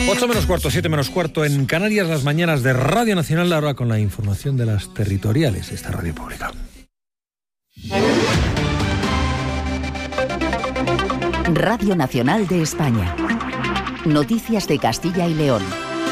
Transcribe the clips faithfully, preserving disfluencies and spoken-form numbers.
ocho menos cuarto, siete menos cuarto en Canarias, las mañanas de Radio Nacional, ahora con la información de las territoriales, esta radio pública. Radio Nacional de España. Noticias de Castilla y León.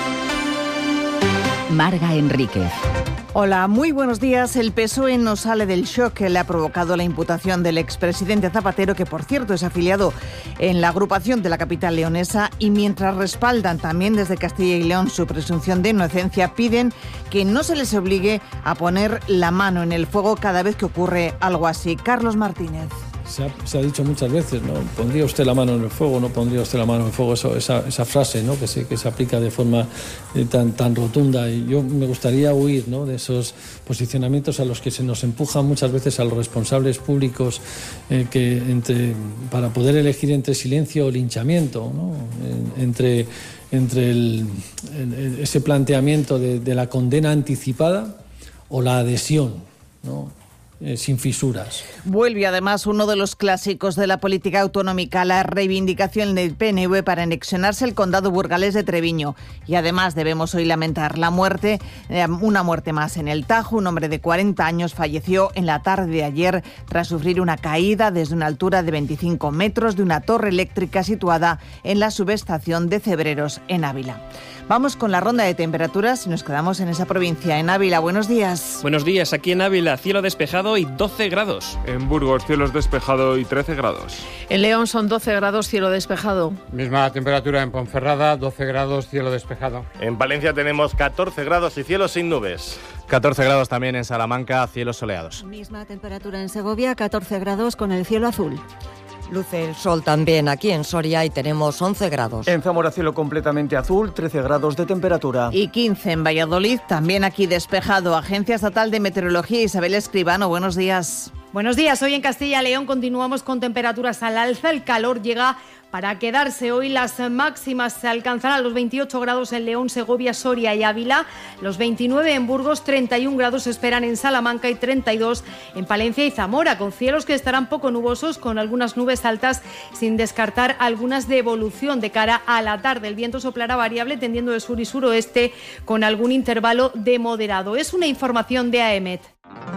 Marga Enríquez. Hola, muy buenos días. El P S O E no sale del shock que le ha provocado la imputación del expresidente Zapatero, que por cierto es afiliado en la agrupación de la capital leonesa, y mientras respaldan también desde Castilla y León su presunción de inocencia, piden que no se les obligue a poner la mano en el fuego cada vez que ocurre algo así. Carlos Martínez. Se ha, se ha dicho muchas veces, ¿no? ¿Pondría usted la mano en el fuego? ¿No pondría usted la mano en el fuego? Eso, esa, esa frase, ¿no? que, se, que se aplica de forma eh, tan, tan rotunda. Y yo me gustaría huir, ¿no? de esos posicionamientos a los que se nos empujan muchas veces a los responsables públicos eh, que entre, para poder elegir entre silencio o linchamiento, ¿no? En, entre, entre el, el, ese planteamiento de, de la condena anticipada o la adhesión, ¿no? Eh, sin fisuras. Vuelve además uno de los clásicos de la política autonómica, la reivindicación del P N V para anexionarse el condado burgalés de Treviño. Y además debemos hoy lamentar la muerte, eh, una muerte más en el Tajo. Un hombre de cuarenta años falleció en la tarde de ayer tras sufrir una caída desde una altura de veinticinco metros de una torre eléctrica situada en la subestación de Cebreros, en Ávila. Vamos con la ronda de temperaturas y nos quedamos en esa provincia. En Ávila, buenos días. Buenos días, aquí en Ávila, cielo despejado y doce grados. En Burgos, cielos despejado y trece grados. En León son doce grados, cielo despejado. Misma temperatura en Ponferrada, doce grados, cielo despejado. En Palencia tenemos catorce grados y cielo sin nubes. catorce grados también en Salamanca, cielos soleados. Misma temperatura en Segovia, catorce grados con el cielo azul. Luce el sol también aquí en Soria y tenemos once grados. En Zamora cielo completamente azul, trece grados de temperatura. Y quince en Valladolid, también aquí despejado. Agencia Estatal de Meteorología, Isabel Escribano, buenos días. Buenos días, hoy en Castilla y León continuamos con temperaturas al alza, el calor llega para quedarse. Hoy las máximas se alcanzarán los veintiocho grados en León, Segovia, Soria y Ávila, los veintinueve en Burgos, treinta y un grados se esperan en Salamanca y treinta y dos en Palencia y Zamora, con cielos que estarán poco nubosos, con algunas nubes altas, sin descartar algunas de evolución de cara a la tarde. El viento soplará variable, tendiendo de sur y suroeste, con algún intervalo de moderado. Es una información de A E M E T.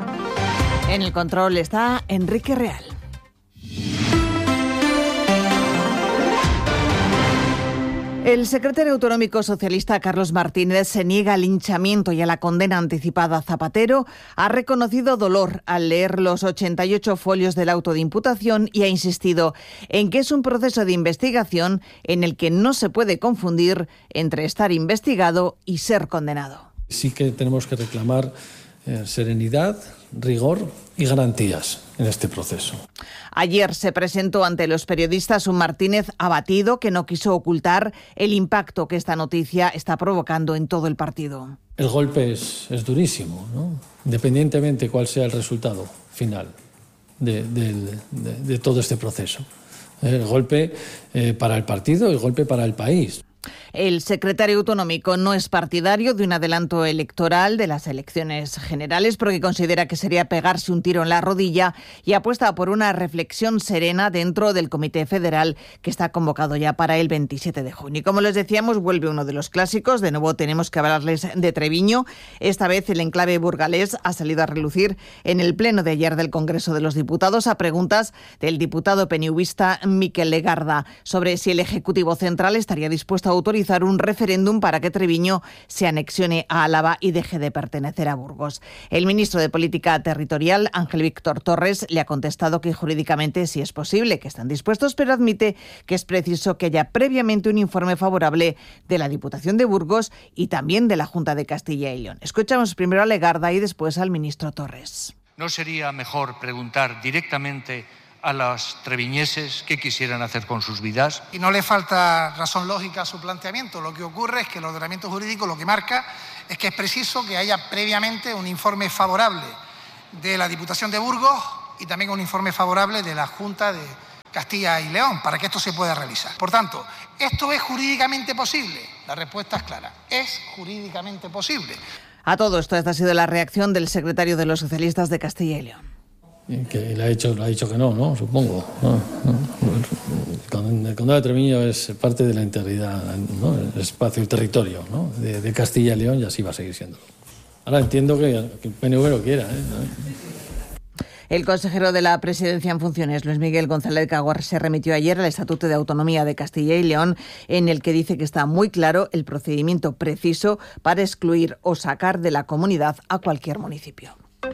En el control está Enrique Real. El secretario autonómico socialista Carlos Martínez se niega al linchamiento y a la condena anticipada a Zapatero, ha reconocido dolor al leer los ochenta y ocho folios del auto de imputación y ha insistido en que es un proceso de investigación en el que no se puede confundir entre estar investigado y ser condenado. Sí que tenemos que reclamar eh, serenidad, rigor y garantías en este proceso. Ayer se presentó ante los periodistas un Martínez abatido que no quiso ocultar el impacto que esta noticia está provocando en todo el partido. El golpe es, es durísimo, ¿no? Independientemente cuál sea el resultado final de, de, de, de todo este proceso. El golpe eh, para el partido y el golpe para el país. El secretario autonómico no es partidario de un adelanto electoral de las elecciones generales porque considera que sería pegarse un tiro en la rodilla y apuesta por una reflexión serena dentro del Comité Federal que está convocado ya para el veintisiete de junio. Y como les decíamos, vuelve uno de los clásicos. De nuevo tenemos que hablarles de Treviño. Esta vez el enclave burgalés ha salido a relucir en el pleno de ayer del Congreso de los Diputados a preguntas del diputado peniuvista Miquel Legarda sobre si el Ejecutivo Central estaría dispuesto a autorizar un referéndum para que Treviño se anexione a Álava y deje de pertenecer a Burgos. El ministro de Política Territorial, Ángel Víctor Torres, le ha contestado que jurídicamente sí es posible, que están dispuestos, pero admite que es preciso que haya previamente un informe favorable de la Diputación de Burgos y también de la Junta de Castilla y León. Escuchamos primero a Legarda y después al ministro Torres. ¿No sería mejor preguntar directamente a los treviñeses qué quisieran hacer con sus vidas? Y no le falta razón lógica a su planteamiento. Lo que ocurre es que el ordenamiento jurídico lo que marca es que es preciso que haya previamente un informe favorable de la Diputación de Burgos y también un informe favorable de la Junta de Castilla y León para que esto se pueda realizar. Por tanto, ¿esto es jurídicamente posible? La respuesta es clara, es jurídicamente posible. A todo esto, esta ha sido la reacción del secretario de los socialistas de Castilla y León. que le ha dicho, le ha dicho que no, ¿no? Supongo. ¿no? El condado de Treviño es parte de la integridad, ¿no? El espacio, el territorio, ¿no? de, de Castilla y León, y así va a seguir siendo. Ahora entiendo que, que el P N V lo quiera, ¿eh? El consejero de la Presidencia en funciones, Luis Miguel González Cagüar, se remitió ayer al Estatuto de Autonomía de Castilla y León, en el que dice que está muy claro el procedimiento preciso para excluir o sacar de la comunidad a cualquier municipio.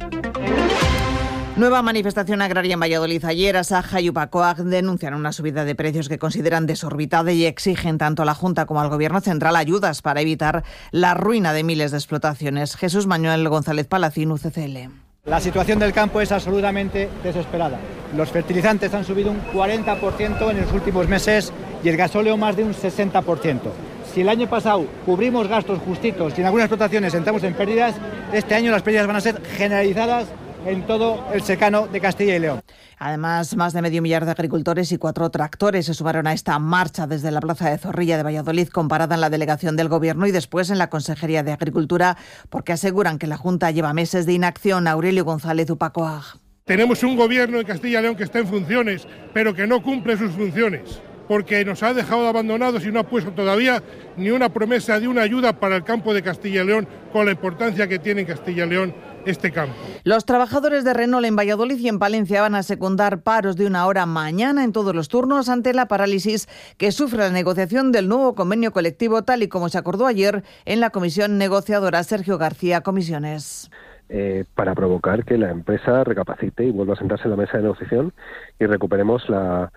Nueva manifestación agraria en Valladolid. Ayer Asaja y Upacoag denuncian una subida de precios que consideran desorbitada y exigen tanto a la Junta como al Gobierno central ayudas para evitar la ruina de miles de explotaciones. Jesús Manuel González Palacín, U C C L. La situación del campo es absolutamente desesperada. Los fertilizantes han subido un cuarenta por ciento en los últimos meses y el gasóleo más de un sesenta por ciento. Si el año pasado cubrimos gastos justitos y en algunas explotaciones entramos en pérdidas, este año las pérdidas van a ser generalizadas en todo el secano de Castilla y León. Además, más de medio millar de agricultores y cuatro tractores se sumaron a esta marcha desde la Plaza de Zorrilla de Valladolid, comparada en la delegación del Gobierno y después en la Consejería de Agricultura, porque aseguran que la Junta lleva meses de inacción. Aurelio González, Upacoag. Tenemos un Gobierno de Castilla y León que está en funciones, pero que no cumple sus funciones, porque nos ha dejado abandonados y no ha puesto todavía ni una promesa de una ayuda para el campo de Castilla y León, con la importancia que tiene en Castilla y León este campo. Los trabajadores de Renault en Valladolid y en Palencia van a secundar paros de una hora mañana en todos los turnos ante la parálisis que sufre la negociación del nuevo convenio colectivo, tal y como se acordó ayer en la comisión negociadora. Sergio García, Comisiones. Eh, para provocar que la empresa recapacite y vuelva a sentarse en la mesa de negociación y recuperemos la,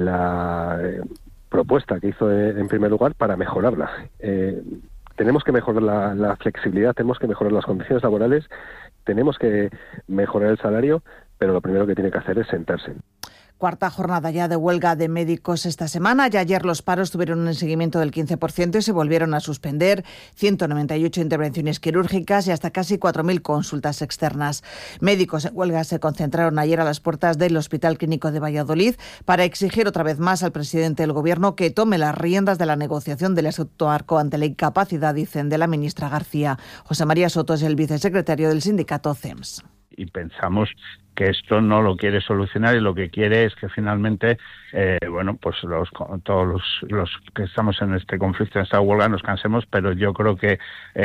la eh, propuesta que hizo eh, en primer lugar para mejorarla. Eh, tenemos que mejorar la, la flexibilidad, tenemos que mejorar las condiciones laborales, tenemos que mejorar el salario, pero lo primero que tiene que hacer es sentarse. Cuarta jornada ya de huelga de médicos esta semana. Ya ayer los paros tuvieron un seguimiento del quince por ciento y se volvieron a suspender. ciento noventa y ocho intervenciones quirúrgicas y hasta casi cuatro mil consultas externas. Médicos en huelga se concentraron ayer a las puertas del Hospital Clínico de Valladolid para exigir otra vez más al presidente del Gobierno que tome las riendas de la negociación del Estatuto Marco ante la incapacidad, dicen, de la ministra García. José María Soto es el vicesecretario del sindicato C E M S. Y pensamos que esto no lo quiere solucionar y lo que quiere es que finalmente, eh, bueno, pues los, todos los, los que estamos en este conflicto, en esta huelga, nos cansemos, pero yo creo que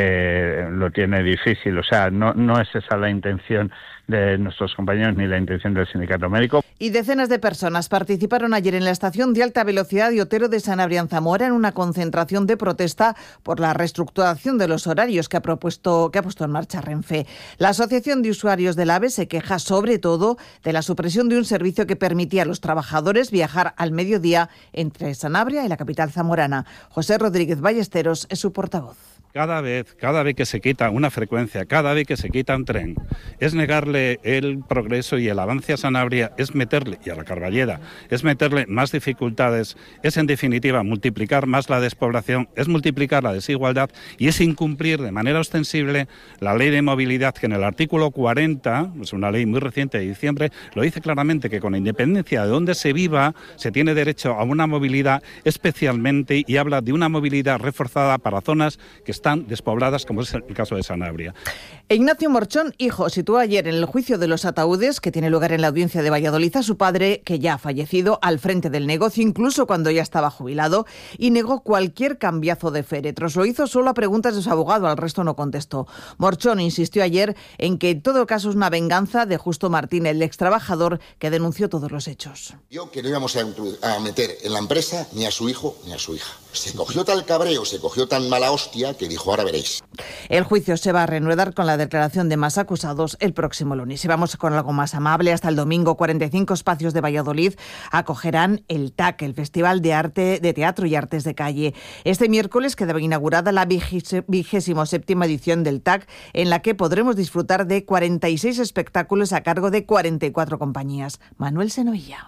eh, lo tiene difícil. O sea, no, no es esa la intención de nuestros compañeros ni la intención del sindicato médico. Y decenas de personas participaron ayer en la estación de alta velocidad de Otero de Sanabria en Zamora en una concentración de protesta por la reestructuración de los horarios que ha propuesto que ha puesto en marcha Renfe. La Asociación de Usuarios del AVE se queja sobre todo de la supresión de un servicio que permitía a los trabajadores viajar al mediodía entre Sanabria y la capital zamorana. José Rodríguez Ballesteros es su portavoz. Cada vez, cada vez que se quita una frecuencia, cada vez que se quita un tren, es negarle el progreso y el avance a Sanabria, es meterle, y a la Carballeda, es meterle más dificultades, es en definitiva multiplicar más la despoblación, es multiplicar la desigualdad y es incumplir de manera ostensible la ley de movilidad que en el artículo cuarenta, es una ley muy reciente de diciembre, lo dice claramente que con independencia de dónde se viva, se tiene derecho a una movilidad especialmente y habla de una movilidad reforzada para zonas que están están despobladas, como es el caso de Sanabria. Ignacio Morchón, hijo, situó ayer en el juicio de los ataúdes, que tiene lugar en la audiencia de Valladolid, a su padre, que ya ha fallecido, al frente del negocio, incluso cuando ya estaba jubilado, y negó cualquier cambiazo de féretros. Lo hizo solo a preguntas de su abogado, al resto no contestó. Morchón insistió ayer en que en todo caso es una venganza de Justo Martín, el extrabajador que denunció todos los hechos. Yo que no íbamos a meter en la empresa ni a su hijo ni a su hija. Se cogió tal cabreo, se cogió tan mala hostia que dijo, ahora veréis. El juicio se va a reanudar con la declaración de más acusados el próximo lunes. Y vamos con algo más amable. Hasta el domingo, cuarenta y cinco espacios de Valladolid acogerán el T A C, el Festival de Arte, de Teatro y Artes de Calle. Este miércoles queda inaugurada la vigésimo séptima edición del T A C, en la que podremos disfrutar de cuarenta y seis espectáculos a cargo de cuarenta y cuatro compañías. Manuel Senovilla.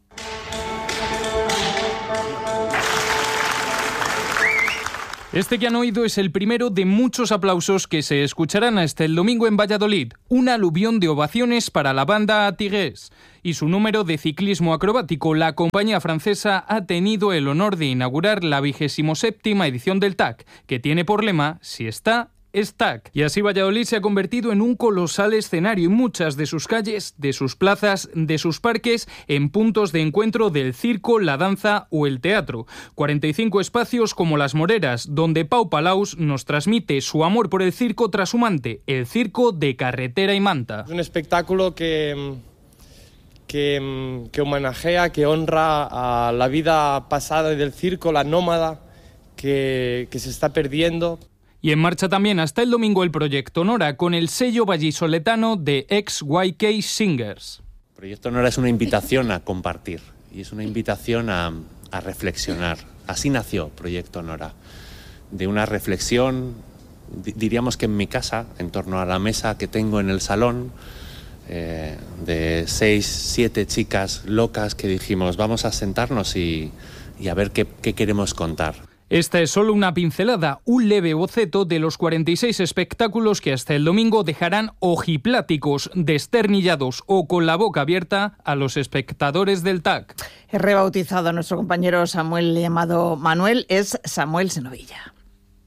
Este que han oído es el primero de muchos aplausos que se escucharán hasta el domingo en Valladolid. Un aluvión de ovaciones para la banda Atigués. Y su número de ciclismo acrobático, la compañía francesa ha tenido el honor de inaugurar la vigésimo séptima edición del T A C, que tiene por lema, si está, es T A C. Y así Valladolid se ha convertido en un colosal escenario y muchas de sus calles, de sus plazas, de sus parques, en puntos de encuentro del circo, la danza o el teatro. cuarenta y cinco espacios como Las Moreras, donde Pau Palaus nos transmite su amor por el circo trashumante, el circo de Carretera y Manta. Es un espectáculo que, que, que homenajea, que honra a la vida pasada del circo, la nómada, que, que se está perdiendo. Y en marcha también hasta el domingo el Proyecto Nora, con el sello vallisoletano de X Y K Singers. Proyecto Nora es una invitación a compartir y es una invitación a, a reflexionar. Así nació Proyecto Nora, de una reflexión, diríamos que en mi casa, en torno a la mesa que tengo en el salón, eh, de seis, siete chicas locas que dijimos vamos a sentarnos y, y a ver qué, qué queremos contar. Esta es solo una pincelada, un leve boceto de los cuarenta y seis espectáculos que hasta el domingo dejarán ojipláticos, desternillados o con la boca abierta a los espectadores del T A C. He rebautizado a nuestro compañero Samuel llamado Manuel, es Samuel Senovilla.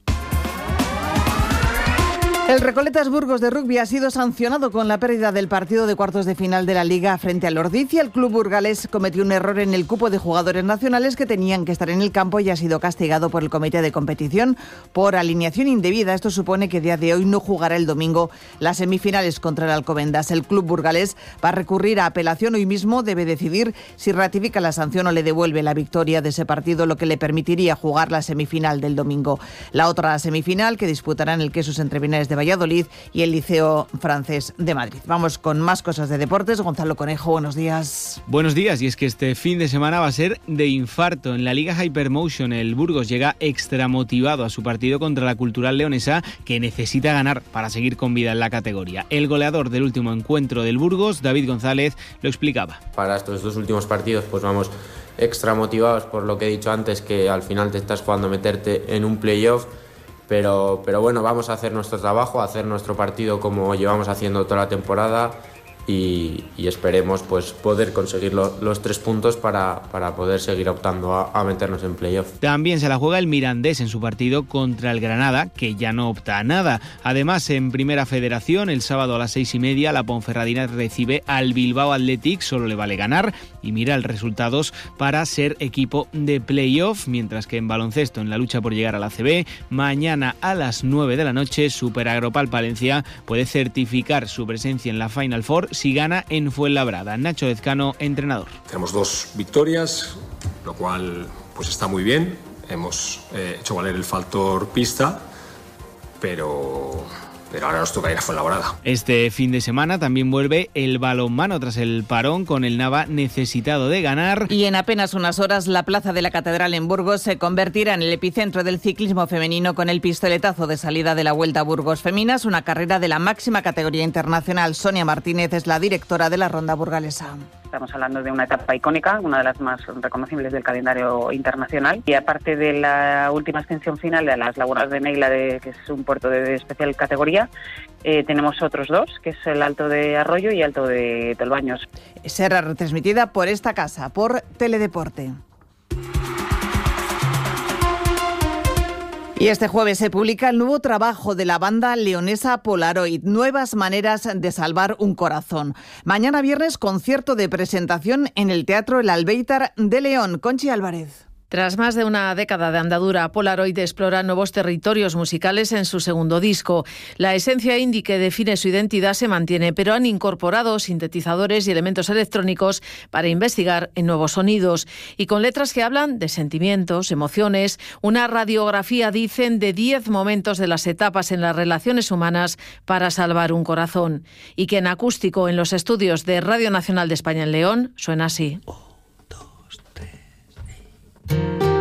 El Recoletas Burgos de rugby ha sido sancionado con la pérdida del partido de cuartos de final de la Liga frente al Ordizia. El club burgalés cometió un error en el cupo de jugadores nacionales que tenían que estar en el campo y ha sido castigado por el comité de competición por alineación indebida. Esto supone que a día de hoy no jugará el domingo las semifinales contra el Alcobendas. El club burgalés va a recurrir a apelación. Hoy mismo debe decidir si ratifica la sanción o le devuelve la victoria de ese partido, lo que le permitiría jugar la semifinal del domingo. La otra semifinal que disputarán el Quesos entre Binares de Valladolid y el Liceo Francés de Madrid. Vamos con más cosas de deportes. Gonzalo Conejo, buenos días. Buenos días, y es que este fin de semana va a ser de infarto. En la Liga Hypermotion, el Burgos llega extra motivado a su partido contra la Cultural Leonesa, que necesita ganar para seguir con vida en la categoría. El goleador del último encuentro del Burgos, David González, lo explicaba. Para estos dos últimos partidos pues vamos extra motivados por lo que he dicho antes, que al final te estás jugando a meterte en un playoff. Pero, pero bueno, vamos a hacer nuestro trabajo, a hacer nuestro partido como llevamos haciendo toda la temporada y, y esperemos pues poder conseguir lo, los tres puntos para, para poder seguir optando a, a meternos en playoff. También se la juega el Mirandés en su partido contra el Granada, que ya no opta a nada. Además, en Primera Federación, el sábado a las seis y media, la Ponferradina recibe al Bilbao Athletic, solo le vale ganar y mira el resultados para ser equipo de playoff, mientras que en baloncesto, en la lucha por llegar a la A C B, mañana a las nueve de la noche, Super Agropal Palencia puede certificar su presencia en la Final Four si gana en Fuenlabrada. Nacho Dezcano, entrenador. Tenemos dos victorias, lo cual pues está muy bien. Hemos eh, hecho valer el factor pista, pero... pero ahora nos toca ir a Fuenlabrada. Este fin de semana también vuelve el balonmano tras el parón, con el Nava necesitado de ganar. Y en apenas unas horas la plaza de la Catedral en Burgos se convertirá en el epicentro del ciclismo femenino con el pistoletazo de salida de la Vuelta a Burgos Feminas, una carrera de la máxima categoría internacional. Sonia Martínez es la directora de la Ronda Burgalesa. Estamos hablando de una etapa icónica, una de las más reconocibles del calendario internacional. Y aparte de la última ascensión final de las Lagunas de Neila, de, que es un puerto de especial categoría, eh, tenemos otros dos, que es el Alto de Arroyo y Alto de Tolbaños. Será retransmitida por esta casa, por Teledeporte. Y este jueves se publica el nuevo trabajo de la banda leonesa Polaroid, Nuevas maneras de salvar un corazón. Mañana viernes, concierto de presentación en el Teatro El Albéitar de León. Conchi Álvarez. Tras más de una década de andadura, Polaroid explora nuevos territorios musicales en su segundo disco. La esencia indie que define su identidad se mantiene, pero han incorporado sintetizadores y elementos electrónicos para investigar en nuevos sonidos. Y con letras que hablan de sentimientos, emociones, una radiografía, dicen, de diez momentos de las etapas en las relaciones humanas para salvar un corazón. Y que en acústico en los estudios de Radio Nacional de España en León suena así.